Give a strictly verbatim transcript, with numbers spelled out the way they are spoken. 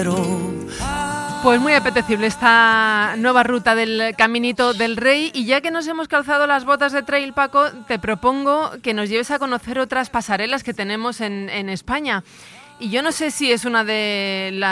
Pues muy apetecible esta nueva ruta del Caminito del Rey, y ya que nos hemos calzado las botas de trail, Paco, te propongo que nos lleves a conocer otras pasarelas que tenemos en, en España. Y yo no sé si es una de las